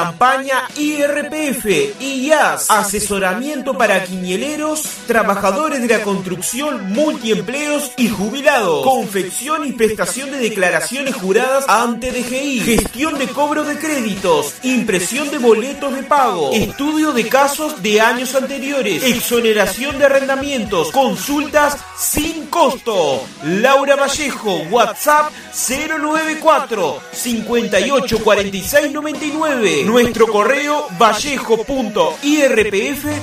Campaña IRPF y IAS, asesoramiento para quinieleros, trabajadores de la construcción, multiempleos y jubilados, confección y prestación de declaraciones juradas ante DGI, gestión de cobro de créditos, impresión de boletos de pago, estudio de casos de años anteriores, exoneración de arrendamientos, consultas sin costo. Laura Vallejo, WhatsApp 094 58 46 99. Nuestro correo vallejo.irpf